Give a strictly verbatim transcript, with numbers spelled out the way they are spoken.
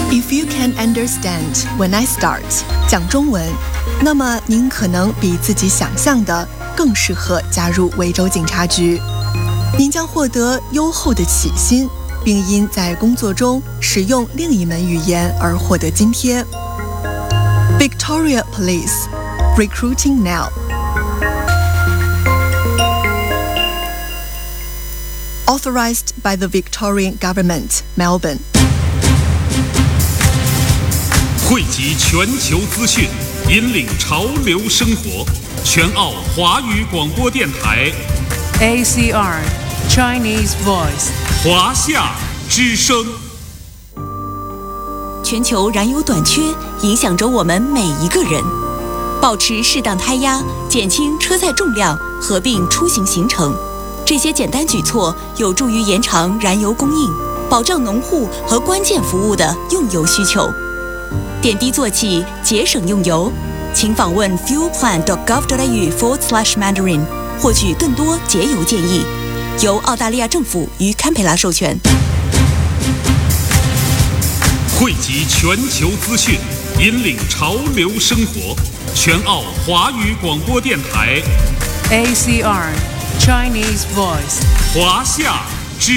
If you can understand when I start 讲中文，那么您可能比自己想象的更适合加入维州警察局。您将获得优厚的起薪，并因在工作中使用另一门语言而获得津贴。Victoria Police Recruiting now. Authorized by the Victorian Government, Melbourne. 汇集全球资讯，引领潮流生活。全澳华语广播电台 A C R Chinese Voice 华夏之声。 全球燃油短缺影响着我们每一个人，保持适当胎压，减轻车载重量，合并出行行程，这些简单举措有助于延长燃油供应，保障农户和关键服务的用油需求。点滴做起，节省用油，请访问 fuelplan dot gov dot a u forward slash mandarin 获取更多节油建议。由澳大利亚政府与堪培拉授权。 汇集全球资讯，引领潮流生活。全澳华语广播电台 A C R Chinese Voice 华夏